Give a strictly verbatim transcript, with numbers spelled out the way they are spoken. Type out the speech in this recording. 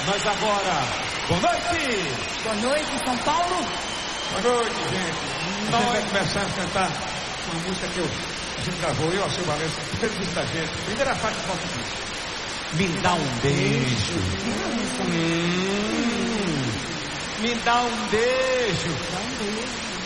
Nós agora. Boa noite! Boa noite, São Paulo. Boa noite, gente. Nós vamos começar a cantar uma música que eu, a gente gravou, eu, Alceu Valença, primeiro disco da gente, primeira parte do nosso disco. Me dá um beijo. Hum, me dá um beijo. Dá um beijo.